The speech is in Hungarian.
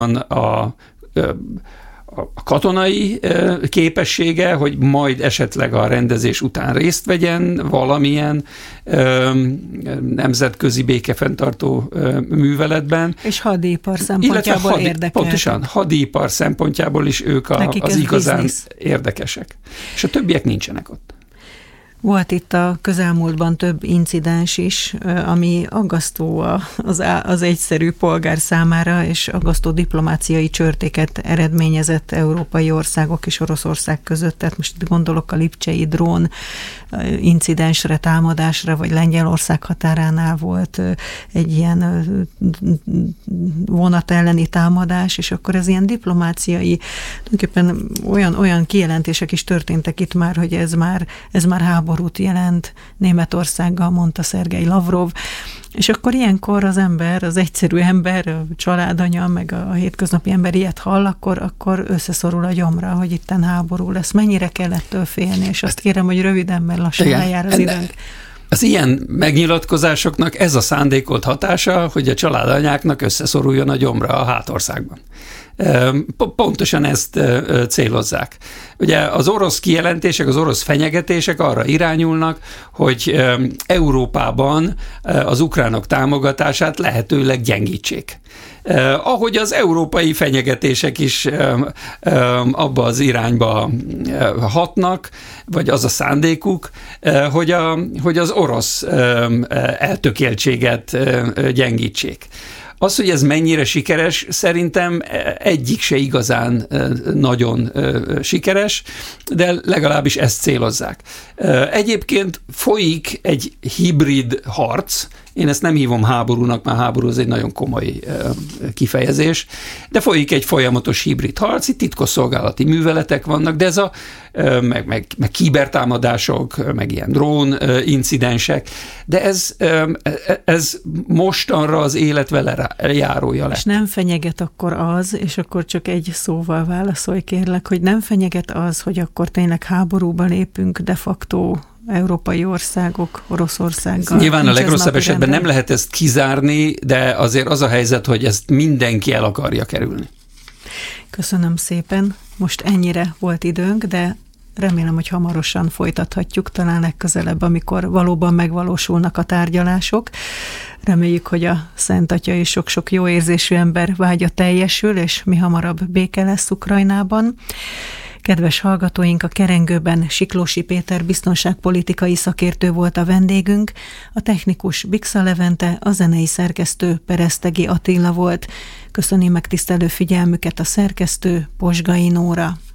a katonai képessége, hogy majd esetleg a rendezés után részt vegyen valamilyen nemzetközi békefenntartó műveletben. És hadipar szempontjából érdekeltek. Pontosan, hadipar szempontjából is ők az igazán érdekesek. És a többiek nincsenek ott. Volt itt a közelmúltban több incidens is, ami aggasztó az egyszerű polgár számára, és aggasztó diplomáciai csörtéket eredményezett európai országok és Oroszország között. Tehát most itt gondolok a lipcsei drón incidensre, támadásra, vagy Lengyelország határánál volt egy ilyen vonat elleni támadás, és akkor ez ilyen diplomáciai, tulajdonképpen olyan kijelentések is történtek itt már, hogy ez már háborút jelent Németországgal, mondta Szergej Lavrov, és akkor ilyenkor az egyszerű ember, a családanya, meg a hétköznapi ember ilyet hall, akkor összeszorul a gyomra, hogy itten háború lesz. Mennyire kell ettől félni, és azt kérem, hogy röviden, mert lassan lejár az időnk. Az ilyen megnyilatkozásoknak ez a szándékolt hatása, hogy a családanyáknak összeszoruljon a gyomra a hátországban. Pontosan ezt célozzák. Ugye az orosz kijelentések, az orosz fenyegetések arra irányulnak, hogy Európában az ukránok támogatását lehetőleg gyengítsék. Ahogy az európai fenyegetések is abba az irányba hatnak, vagy az a szándékuk, hogy az orosz eltökéltséget gyengítsék. Az, hogy ez mennyire sikeres, szerintem egyik se igazán nagyon sikeres, de legalábbis ezt célozzák. Egyébként folyik egy hibrid harc, én ezt nem hívom háborúnak, mert háború az egy nagyon komoly kifejezés, de folyik egy folyamatos hibrid harc, itt titkosszolgálati műveletek vannak, de ez meg kibertámadások, meg ilyen drón incidensek, de ez mostanra az élet vele járója lett. És nem fenyeget akkor az, és akkor csak egy szóval válaszolj kérlek, hogy nem fenyeget az, hogy akkor tényleg háborúba lépünk de facto európai országok, Oroszországgal. Nyilván a legrosszabb esetben nem lehet ezt kizárni, de azért az a helyzet, hogy ezt mindenki el akarja kerülni. Köszönöm szépen. Most ennyire volt időnk, de remélem, hogy hamarosan folytathatjuk, talán legközelebb, amikor valóban megvalósulnak a tárgyalások. Reméljük, hogy a Szent Atya és sok-sok jó érzésű ember vágya teljesül, és mi hamarabb béke lesz Ukrajnában. Kedves hallgatóink, a kerengőben Siklósi Péter biztonságpolitikai szakértő volt a vendégünk, a technikus Biksa Levente, a zenei szerkesztő Peresztegi Attila volt. Köszöni megtisztelő figyelmüket a szerkesztő, Posgai Nóra.